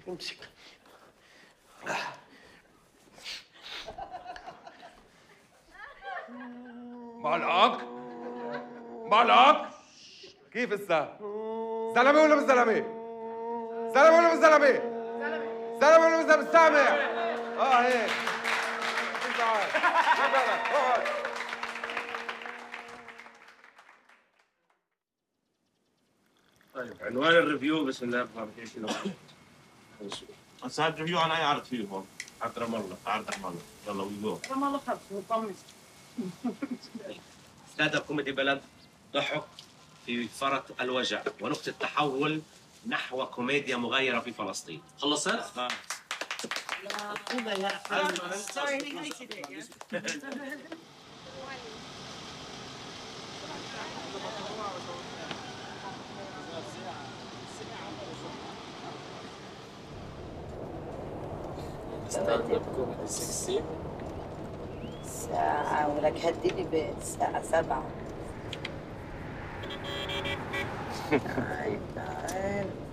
امسك. معلقك؟ معلقك؟ كيف الساعة؟ زلمة ولا مش زلمة؟ زلمة ولا مش زلمة؟ زلمة ولا مش زلمة؟ سامع؟ هيك. طيب عنوان الريفيو بسم الله الرحمن الرحيم. بس هذا الريفيو انا عرض فيه هون. عبد رام الله. عرض رحمه الله. يلا ويجو. رحمه الله خلص مطمن. ستاند اب كوميدي بلد ضحك في فرط الوجع ونقطة تحول نحو كوميديا مغايرة في فلسطين. خلصت؟ Sorry, he hated it, yeah? ستاند اب كوميدي 60 ساعة ولك هديني بالساعة 7. تعال تعال